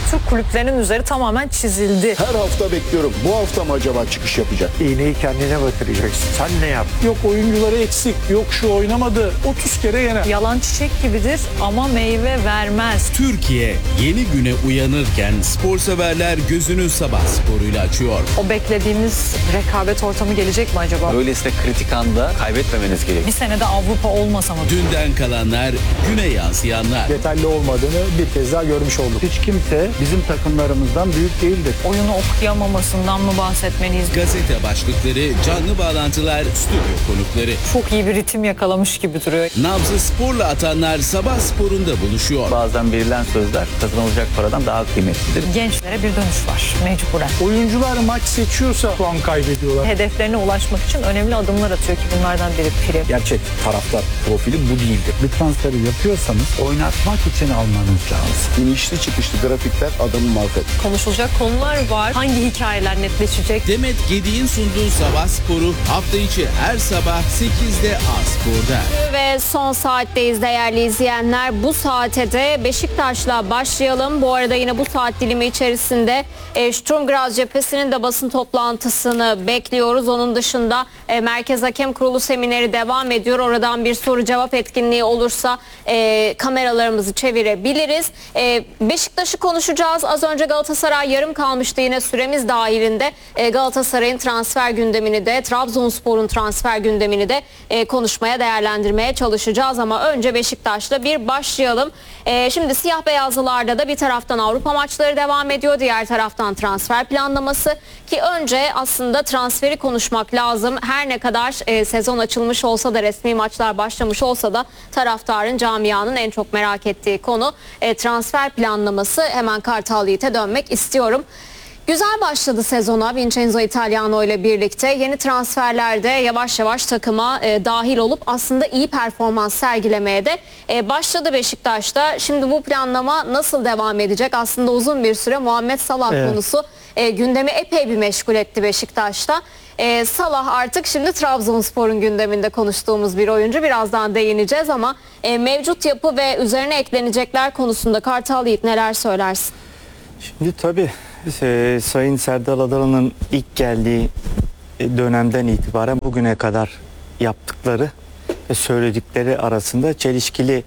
Türk kulüplerinin üzeri tamamen çizildi. Her hafta bekliyorum. Bu hafta mı acaba çıkış yapacak? İğneyi kendine batıracaksın. Sen ne yap? Yok oyuncuları eksik, yok şu oynamadı. 30 kere yener. Yalan çiçek gibidir ama meyve vermez. Türkiye yeni güne uyanırken spor severler gözünü sabah sporuyla açıyor. O beklediğimiz rekabet ortamı gelecek mi acaba? Öyleyse kritik anda kaybetmemeniz gerekiyor. Bir senede Avrupa olmasa mı? Dünden kalanlar, güne yansıyanlar. Yeterli olmadığını bir kez daha görmüş olduk. Hiç kimse bizim takımlarımızdan büyük değildir. Oyunu okuyamamasından mı bahsetmeliyiz? Gazete başlıkları, canlı bağlantılar, stüdyo konukları. Çok iyi bir ritim yakalamış gibi duruyor. Nabzı sporla atanlar sabah sporunda buluşuyor. Bazen verilen sözler kazanılacak paradan daha kıymetlidir. Gençlere bir dönüş var mecburen. Oyuncular maç seçiyorsa puan kaybediyorlar. Hedeflerine ulaşmak için önemli adımlar atıyor ki bunlardan biri Pire. Gerçek taraftar profili bu değildir. Bir transferi yapıyorsanız oynatmak için almanız lazım. İnişli çıkışlı grafikler adamı mahvet. Konuşulacak konular var. Hangi hikayeler netleşecek? Demet Gedi'nin sunduğu sabah sporu hafta içi her sabah 8'de A-Spor'da. Ve son saatteyiz değerli izleyenler. Bu saate de Beşiktaş'la başlayalım. Bu arada yine bu saat dilimi içerisinde Sturm Graz cephesinin de basın toplantısını bekliyoruz. Onun dışında Merkez Hakem Kurulu semineri devam ediyor. Oradan bir soru cevap etkinliği olursa kameralarımızı çevirebiliriz. Beşiktaş'ı konuşacağız. Az önce Galatasaray yarım kalmıştı yine süremiz dahilinde. Galatasaray'ın transfer gündemini de Trabzonspor'un transfer gündemini de konuşmaya, değerlendirmeye çalışacağız. Ama önce Beşiktaş'la bir başlayalım. Şimdi siyah beyazlılarda da bir taraftan Avrupa maçları devam ediyor. Diğer taraftan transfer planlaması ki önce aslında transferi konuşmak lazım. Her ne kadar sezon açılmış olsa da resmi maçlar başlamış olsa da taraftarın, camianın en çok merak ettiği konu transfer planlaması. Hemen Kartal Yiğit'e dönmek istiyorum. Güzel başladı sezona Vincenzo Italiano ile birlikte. Yeni transferlerde yavaş yavaş takıma dahil olup aslında iyi performans sergilemeye de başladı Beşiktaş'ta. Şimdi bu planlama nasıl devam edecek? Aslında uzun bir süre Muhammed Salah konusu gündemi epey bir meşgul etti Beşiktaş'ta. Salah artık şimdi Trabzonspor'un gündeminde konuştuğumuz bir oyuncu. Birazdan değineceğiz ama mevcut yapı ve üzerine eklenecekler konusunda Kartal Yiğit neler söylersin? Şimdi tabii Sayın Serdar Adalı'nın ilk geldiği dönemden itibaren bugüne kadar yaptıkları ve söyledikleri arasında çelişkili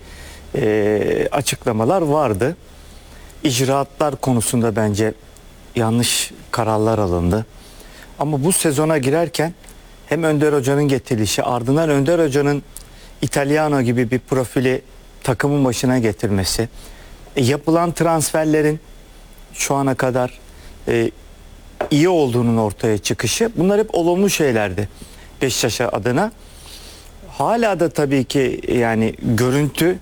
açıklamalar vardı. İcraatlar konusunda bence yanlış kararlar alındı. Ama bu sezona girerken hem Önder Hoca'nın getirilişi, ardından Önder Hoca'nın Italiano gibi bir profili takımın başına getirmesi, yapılan transferlerin şu ana kadar iyi olduğunun ortaya çıkışı, bunlar hep olumlu şeylerdi Beşiktaş adına. Hala da tabii ki yani görüntü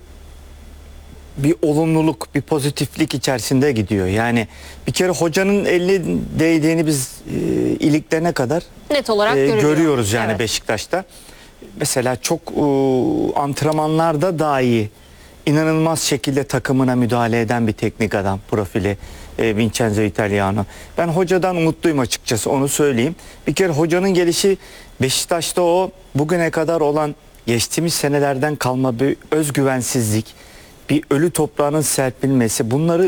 bir olumluluk, bir pozitiflik içerisinde gidiyor. Yani bir kere hocanın eli değdiğini biz iliklerine kadar Net olarak görüyoruz yani evet. Beşiktaş'ta. Mesela çok antrenmanlarda dahi inanılmaz şekilde takımına müdahale eden bir teknik adam profili Vincenzo Italiano. Ben hocadan umutluyum açıkçası, onu söyleyeyim. Bir kere hocanın gelişi Beşiktaş'ta o bugüne kadar olan geçtiğimiz senelerden kalma bir özgüvensizlik, bir ölü toprağının serpilmesi, bunları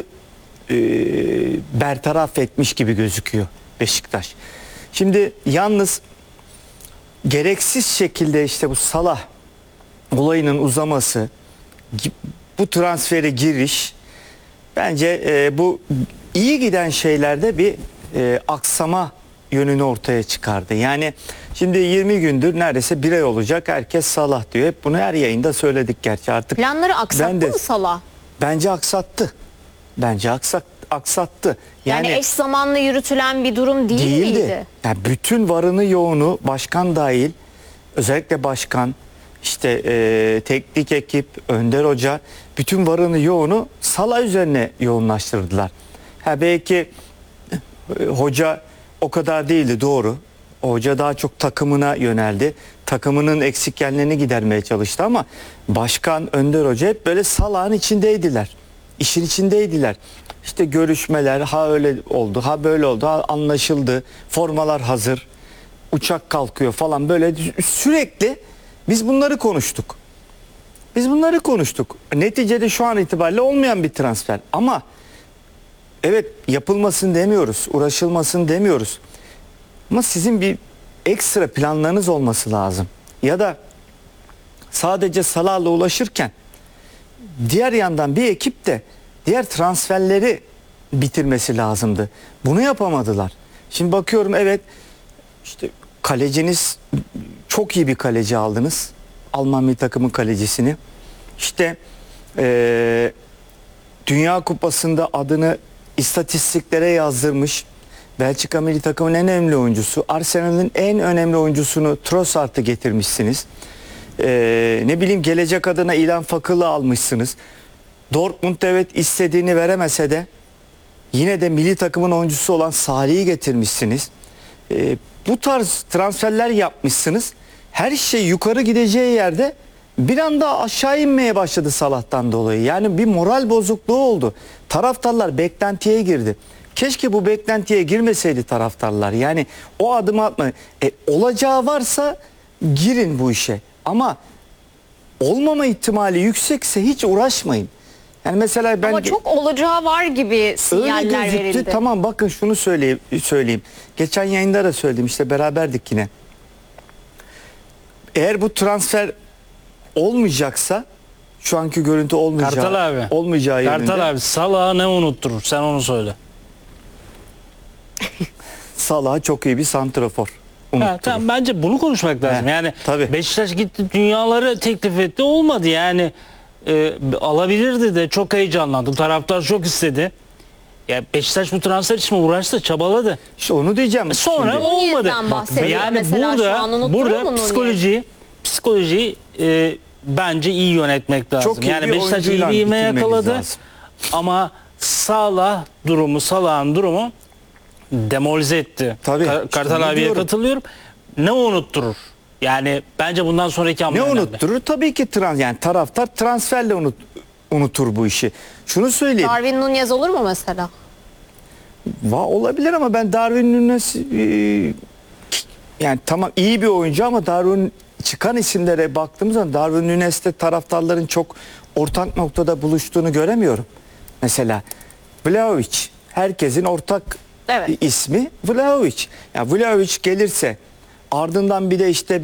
bertaraf etmiş gibi gözüküyor Beşiktaş. Şimdi yalnız gereksiz şekilde işte bu Salah olayının uzaması, bu transfere giriş bence bu iyi giden şeylerde bir aksama yönünü ortaya çıkardı. Yani şimdi 20 gündür neredeyse bir ay olacak herkes Salah diyor. Hep bunu her yayında söyledik gerçi artık. Planları aksattı mı Salah? Bence aksattı. Bence aksattı. Yani eş zamanlı yürütülen bir durum değil miydi? Yani bütün varını yoğunu başkan dahil, özellikle başkan, işte teknik ekip, Önder Hoca, bütün varını yoğunu Salah üzerine yoğunlaştırdılar. Belki hoca o kadar değildi, doğru. Hoca daha çok takımına yöneldi. Takımının eksik yanlarını gidermeye çalıştı ama başkan, Önder Hoca hep böyle Salah'ın içindeydiler. İşin içindeydiler. İşte görüşmeler, ha öyle oldu, ha böyle oldu, ha anlaşıldı. Formalar hazır. Uçak kalkıyor falan, böyle sürekli biz bunları konuştuk. Neticede şu an itibariyle olmayan bir transfer ama evet yapılmasın demiyoruz, uğraşılmasın demiyoruz. Ama sizin bir ekstra planlarınız olması lazım. Ya da sadece Salah'la ulaşırken diğer yandan bir ekip de diğer transferleri bitirmesi lazımdı. Bunu yapamadılar. Şimdi bakıyorum, evet işte kaleciniz, çok iyi bir kaleci aldınız. Alman milli takımın kalecisini. İşte Dünya Kupası'nda adını istatistiklere yazdırmış Belçika milli takımın en önemli oyuncusu, Arsenal'in en önemli oyuncusunu, Trossard'ı getirmişsiniz. Ne bileyim, gelecek adına İlhan Fakıl'ı almışsınız. Dortmund evet istediğini veremese de yine de milli takımın oyuncusu olan Salih'i getirmişsiniz. Bu tarz transferler yapmışsınız. Her şey yukarı gideceği yerde bir anda aşağı inmeye başladı Salah'tan dolayı. Yani bir moral bozukluğu oldu. Taraftarlar beklentiye girdi. Keşke bu beklentiye girmeseydi taraftarlar. Yani o adımı atma. Olacağı varsa girin bu işe. Ama olmama ihtimali yüksekse hiç uğraşmayın. Yani mesela ben Ama çok olacağı var gibi öyle sinyaller gözüktü. verildi. Tamam, bakın şunu söyleyeyim. Geçen yayında da söyledim, işte beraberdik yine. Eğer bu transfer olmayacaksa, şu anki görüntü Kartal abi. olmayacağı yönünde, Kartal abi, Salah'a ne unutturur? Sen onu söyle. Salah çok iyi bir santrafor. Ha, tamam, bence bunu konuşmak lazım. He, Yani tabii. Beşiktaş gitti, dünyaları teklif etti, olmadı yani. Alabilirdi de, çok heyecanlandı. Taraftar çok istedi. Ya Beşiktaş bu transfer için uğraştı, çabaladı. İşte onu diyeceğim. Sonra şimdi. olmadı. Nunez'den bahsediyor Yani mesela, şu an unutturur mu burada Nunez? psikolojiyi bence iyi yönetmek lazım. Çok iyi Yani bir Beşiktaş iyi oyuncuyla bir ivme bitirmeniz yakaladı. lazım. Ama Salah'ın durumu demolize etti. Tabii. Kartal İşte abiye diyorum. katılıyorum. Ne unutturur? Yani bence bundan sonraki hamle Ne önemli. unutturur? Tabii ki yani taraftar transferle unutur bu işi. Şunu söyleyeyim. Darwin Nunez olur mu mesela? Olabilir ama ben Darwin Nunez yani tamam iyi bir oyuncu ama Darwin, çıkan isimlere baktığımız zaman Darwin Nunez'te taraftarların çok ortak noktada buluştuğunu göremiyorum. Mesela Vlahovic, herkesin ortak Evet. ismi Vlahovic. Yani Vlahovic gelirse ardından bir de işte